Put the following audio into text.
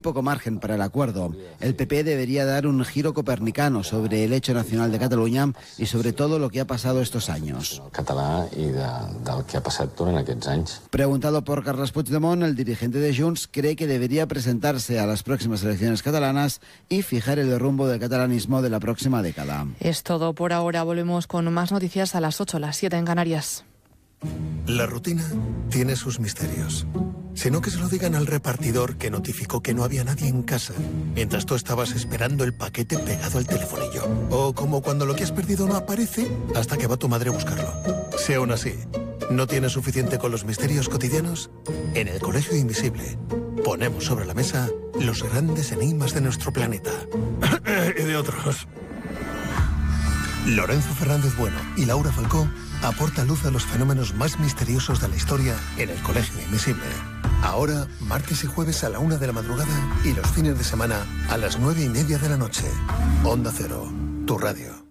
Poco margen para el acuerdo. El PP debería dar un giro copernicano sobre el hecho nacional de Cataluña y sobre todo lo que ha pasado estos años. Català i del que ha passat durant aquests anys. Preguntado por Carles Puigdemont, el dirigente de Junts cree que debería presentarse a las próximas elecciones catalanas y fijar el rumbo del catalanismo de la próxima década. Es todo por ahora. Volvemos con más noticias a las 8, las 7 en Canarias. La rutina tiene sus misterios. Sino que se lo digan al repartidor que notificó que no había nadie en casa, mientras tú estabas esperando el paquete pegado al telefonillo. O como cuando lo que has perdido no aparece hasta que va tu madre a buscarlo. Si aún así no tienes suficiente con los misterios cotidianos, en el Colegio Invisible ponemos sobre la mesa los grandes enigmas de nuestro planeta. Y de otros. Lorenzo Fernández Bueno y Laura Falcó aportan luz a los fenómenos más misteriosos de la historia en el Colegio Invisible. Ahora, martes y jueves a la 1 de la madrugada y los fines de semana a las 9:30 de la noche. Onda Cero, tu radio.